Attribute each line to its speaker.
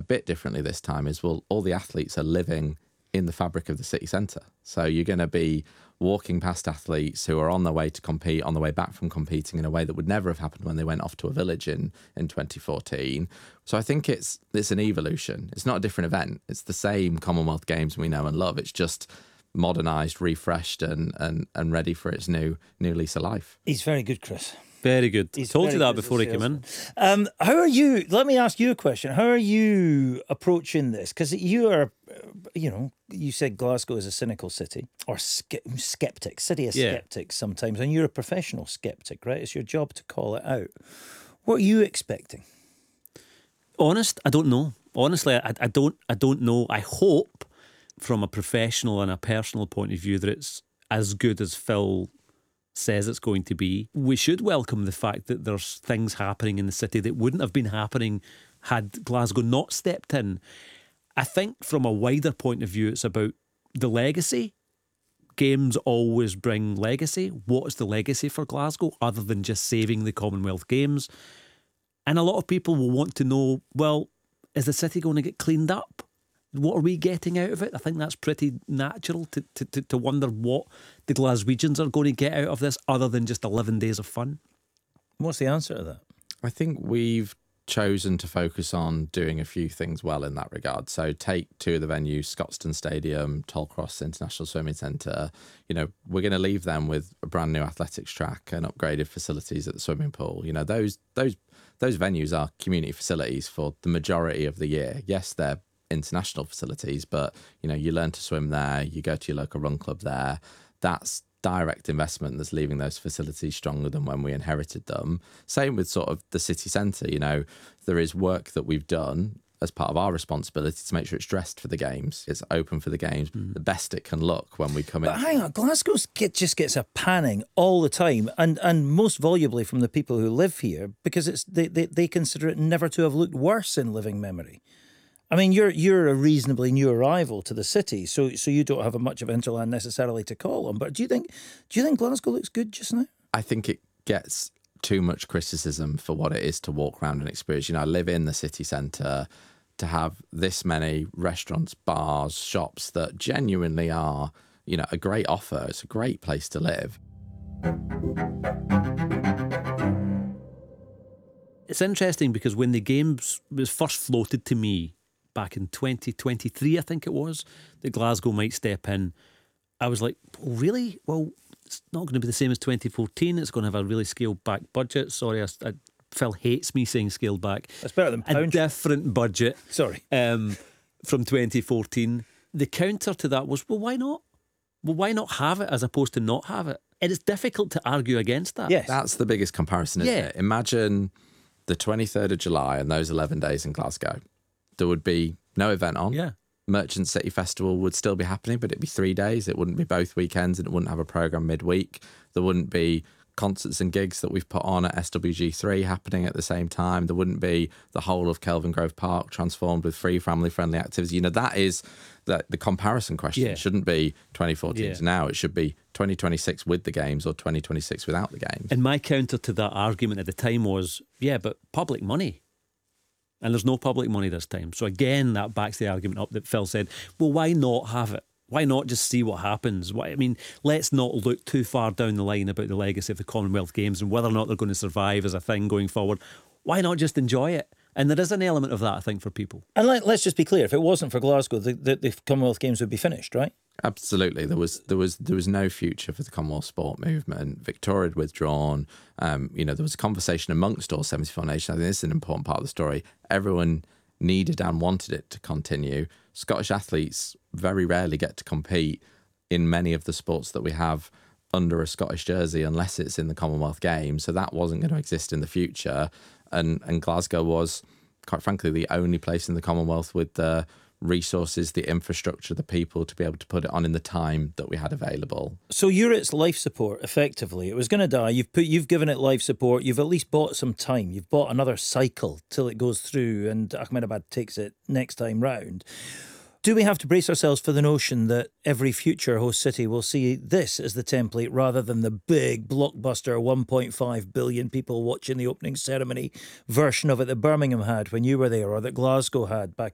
Speaker 1: bit differently this time is, well, all the athletes are living in the fabric of the city centre. So you're going to be walking past athletes who are on their way to compete, on the way back from competing in a way that would never have happened when they went off to a village in 2014. So I think it's an evolution. It's not a different event. It's the same Commonwealth Games we know and love. It's just modernised, refreshed and ready for its new lease of life.
Speaker 2: He's very good, Chris.
Speaker 3: Very good. I told you that before he came in.
Speaker 2: How are you? Let me ask you a question. How are you approaching this? Because you are, you said Glasgow is a cynical city or skeptic, city of skeptics sometimes, and you're a professional skeptic, right? It's your job to call it out. What are you expecting?
Speaker 3: Honest, I don't know. Honestly, I don't know. I hope, from a professional and a personal point of view, that it's as good as Phil says it's going to be. We should welcome the fact that there's things happening in the city that wouldn't have been happening had Glasgow not stepped in. I think from a wider point of view, it's about the legacy. Games always bring legacy. What is the legacy for Glasgow other than just saving the Commonwealth Games? And a lot of people will want to know, well, is the city going to get cleaned up? What are we getting out of it? I think that's pretty natural to wonder what the Glaswegians are going to get out of this other than just 11 days of fun.
Speaker 2: What's the answer to that?
Speaker 1: I think we've chosen to focus on doing a few things well in that regard. So take two of the venues, Scotstoun Stadium, Tollcross International Swimming Centre. We're going to leave them with a brand new athletics track and upgraded facilities at the swimming pool. Those venues are community facilities for the majority of the year. Yes, they're international facilities, but you learn to swim there, you go to your local run club there. That's direct investment that's leaving those facilities stronger than when we inherited them. Same with sort of the city centre. There is work that we've done as part of our responsibility to make sure it's dressed for the games, it's open for the games, the best it can look when we come in.
Speaker 2: But hang on, Glasgow just gets a panning all the time, and most volubly from the people who live here, because they consider it never to have looked worse in living memory. I mean, you're a reasonably new arrival to the city, so you don't have much of hinterland necessarily to call on. But do you think Glasgow looks good just now?
Speaker 1: I think it gets too much criticism for what it is to walk around and experience. I live in the city centre. To have this many restaurants, bars, shops that genuinely are, a great offer. It's a great place to live.
Speaker 3: It's interesting because when the Games was first floated to me back in 2023, I think it was, that Glasgow might step in, I was like, oh, really? Well, it's not going to be the same as 2014. It's going to have a really scaled back budget. Sorry, Phil hates me saying scaled back.
Speaker 2: That's better than pound.
Speaker 3: A different budget.
Speaker 2: Sorry.
Speaker 3: From 2014. The counter to that was, well, why not? Well, why not have it as opposed to not have it? And it's difficult to argue against that.
Speaker 2: Yes.
Speaker 1: That's the biggest comparison, isn't it? Imagine the 23rd of July and those 11 days in Glasgow. There would be no event on.
Speaker 3: Yeah.
Speaker 1: Merchant City Festival would still be happening, but it'd be 3 days. It wouldn't be both weekends, and it wouldn't have a programme midweek. There wouldn't be concerts and gigs that we've put on at SWG3 happening at the same time. There wouldn't be the whole of Kelvin Grove Park transformed with free family-friendly activities. That is the comparison question.
Speaker 3: Yeah.
Speaker 1: It shouldn't be 2014 to
Speaker 3: Yeah.
Speaker 1: now. It should be 2026 with the games or 2026 without the games.
Speaker 3: And my counter to that argument at the time was, yeah, but public money. And there's no public money this time. So again, that backs the argument up that Phil said, well, why not have it? Why not just see what happens? Let's not look too far down the line about the legacy of the Commonwealth Games and whether or not they're going to survive as a thing going forward. Why not just enjoy it? And there is an element of that, I think, for people.
Speaker 2: And let's just be clear, if it wasn't for Glasgow, the Commonwealth Games would be finished, right?
Speaker 1: Absolutely. There was no future for the Commonwealth sport movement. Victoria had withdrawn. There was a conversation amongst all 74 nations. I think this is an important part of the story. Everyone needed and wanted it to continue. Scottish athletes very rarely get to compete in many of the sports that we have under a Scottish jersey unless it's in the Commonwealth Games. So that wasn't going to exist in the future. And Glasgow was, quite frankly, the only place in the Commonwealth with the resources, the infrastructure, the people to be able to put it on in the time that we had available.
Speaker 2: So you're its life support, effectively. It was going to die. You've given it life support. You've at least bought some time. You've bought another cycle till it goes through and Ahmedabad takes it next time round. Do we have to brace ourselves for the notion that every future host city will see this as the template rather than the big blockbuster 1.5 billion people watching the opening ceremony version of it that Birmingham had when you were there or that Glasgow had back